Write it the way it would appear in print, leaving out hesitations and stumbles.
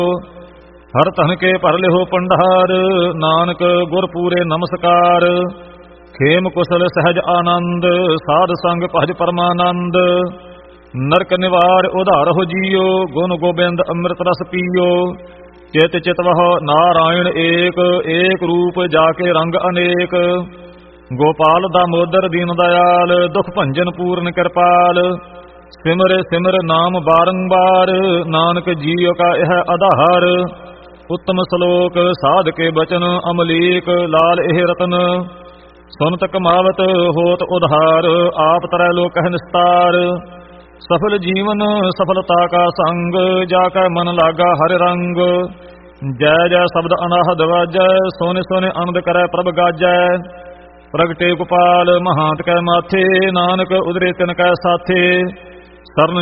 ਹਰ ਧਨ ਕੇ ਭਰ ਲਿਓ ਪੰਡਾਰ, ਨਾਨਕ ਗੁਰ ਪੂਰੇ ਨਮਸਕਾਰ। ਖੇਮ ਕੁਸਲ ਸਹਿਜ ਆਨੰਦ, ਸਾਧ ਸੰਗ ਭਜ ਪਰਮਾਨੰਦ। ਨਰਕ ਨਿਵਾਰ ਉਧਾਰਹੁ ਜੀਓ, ਗੁਣ ਗੋਬਿੰਦ ਅੰਮ੍ਰਿਤ ਰਸ ਪੀਓ। ਚਿਤ ਚਿਤਵਹ ਨਾਰਾਇਣ ਏਕ, ਏਕ ਰੂਪ ਜਾ ਕੇ ਰੰਗ ਅਨੇਕ। ਗੋਪਾਲ ਦਾਮੋਦਰ ਦੀਨ ਦਇਆਲ, ਦੁਖ ਭੰਜਨ ਪੂਰਨ ਕਿਰਪਾਲ। ਸਿਮਰ ਸਿਮਰ ਨਾਮ ਬਾਰੰਬਾਰ, ਨਾਨਕ ਜੀਉ ਕਾ ਇਹ ਆਧਾਰ। ਉੱਤਮ ਸਲੋਕ ਸਾਧ ਕੇ ਬਚਨ, ਅਮਲੀਕ ਲਾਲ ਇਹ ਰਤਨ। ਸੁਨਤ ਕਮਾਵਤ ਹੋਤ ਉਧਾਰ, ਆਪ ਤਰੈ ਲੋਕਹਿ ਨਿਸਤਾਰ। ਸਫਲ ਜੀਵਨ ਸਫਲਤਾ ਕਾ ਸੰਗ, ਜਾ ਕੈ ਮਨ ਲਾਗਾ ਹਰਿ ਰੰਗ। ਜੈ ਜੈ ਸ਼ਬਦ ਅਨਾਹਦ ਵਾਜੈ, ਸੋਨੇ ਸੋਨੇ ਆਨੰਦ ਕਰੈ ਪ੍ਰਭ ਗਾਜੈ। ਪ੍ਰਗਟੇ ਗੋਪਾਲ ਮਹਾਂਤ ਕੈ ਮਾਥੇ, ਨਾਨਕ ਉਦਰੇ ਤਿਨ ਕੈ ਸਾਥੇ। ਸਰਨ